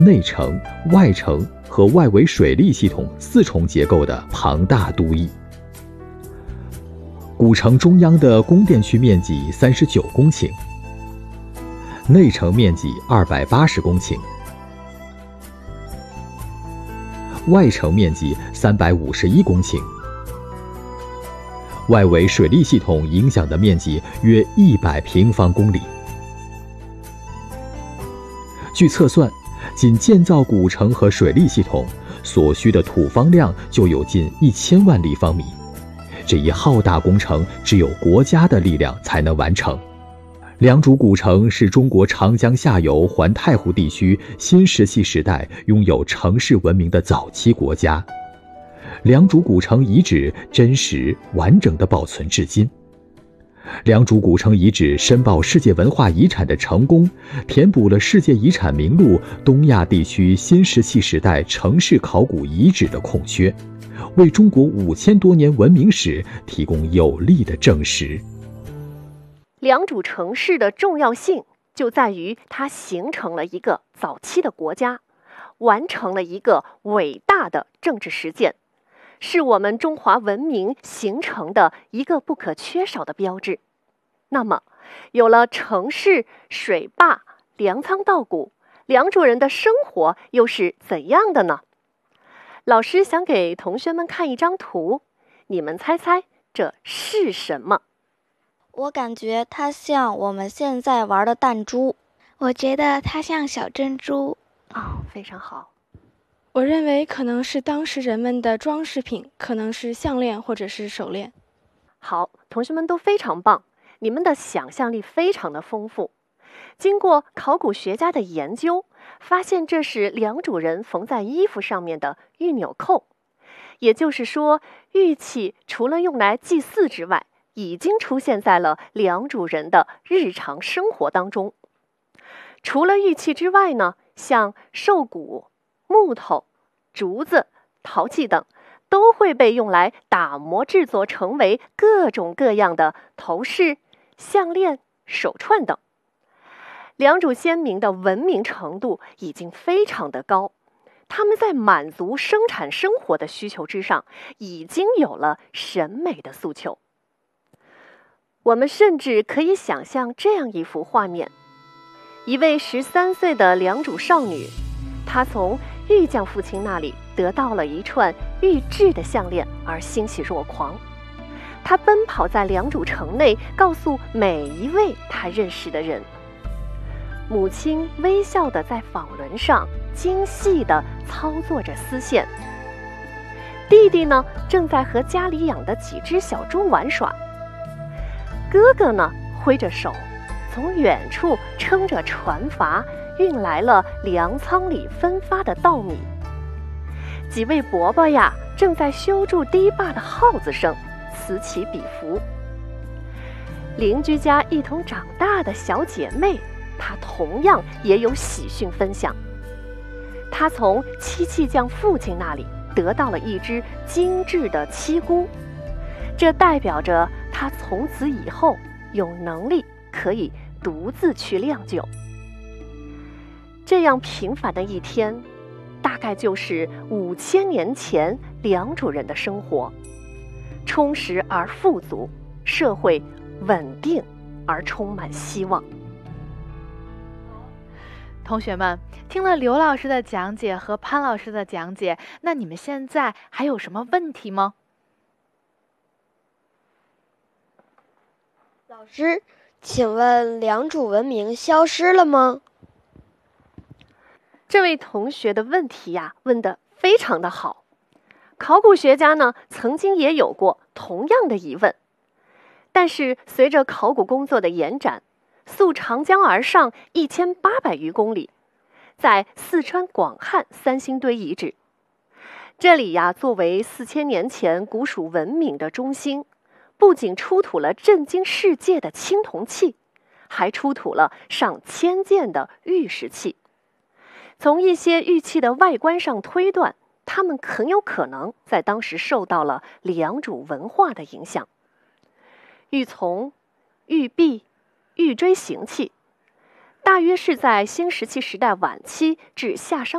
内城、外城和外围水利系统4重结构的庞大都邑。古城中央的宫殿区面积39公顷，内城面积280公顷，外城面积351公顷。外围水利系统影响的面积约100平方公里。据测算，仅建造古城和水利系统所需的土方量就有近1000万立方米。这一浩大工程只有国家的力量才能完成。良渚古城是中国长江下游环太湖地区新石器时代拥有城市文明的早期国家。良渚古城遗址真实完整地保存至今。良渚古城遗址申报世界文化遗产的成功，填补了世界遗产名录东亚地区新石器时代城市考古遗址的空缺，为中国5000多年文明史提供有力的证实。 良渚城市的重要性就在于它形成了一个早期的国家，完成了一个伟大的政治实践，是我们中华文明形成的一个不可缺少的标志。那么，有了城市、水坝、粮仓稻谷，良渚人的生活又是怎样的呢？老师想给同学们看一张图，你们猜猜这是什么？ 我感觉它像我们现在玩的弹珠。 我觉得它像小珍珠。 非常好。 我认为可能是当时人们的装饰品，可能是项链或者是手链。 好，同学们都非常棒，你们的想象力非常的丰富。经过考古学家的研究，发现这是良渚人缝在衣服上面的玉纽扣。也就是说，玉器除了用来祭祀之外，已经出现在了良渚人的日常生活当中。除了玉器之外呢，像兽骨、木头、竹子、陶器等，都会被用来打磨制作成为各种各样的头饰、项链、手串等。良渚先民的文明程度已经非常的高，他们在满足生产生活的需求之上，已经有了审美的诉求。我们甚至可以想象这样一幅画面：一位13岁的良渚少女，她从玉匠父亲那里得到了一串玉制的项链而欣喜若狂。她奔跑在良渚城内，告诉每一位她认识的人。母亲微笑地在纺轮上精细地操作着丝线，弟弟呢正在和家里养的几只小猪玩耍，哥哥呢挥着手从远处撑着船筏运来了粮仓里分发的稻米。几位伯伯呀正在修筑堤坝的号子声此起彼伏。邻居家一同长大的小姐妹，她同样也有喜讯分享。她从漆器匠父亲那里得到了一只精致的漆菇，这代表着她从此以后有能力可以独自去酿酒。这样平凡的一天，大概就是5000年前良渚人的生活，充实而富足，社会稳定而充满希望。 同学们，听了刘老师的讲解和潘老师的讲解，那你们现在还有什么问题吗？ 老师，请问良渚文明消失了吗？ 这位同学的问题呀，问得非常的好。考古学家呢，曾经也有过同样的疑问。但是随着考古工作的延展，溯长江而上1800余公里，在四川广汉三星堆遗址，这里呀作为4000年前古蜀文明的中心，不仅出土了震惊世界的青铜器，还出土了上千件的玉石器。从一些玉器的外观上推断，它们很有可能在当时受到了良渚文化的影响。玉琮、玉璧、玉锥形器，大约是在新石器时代晚期至夏商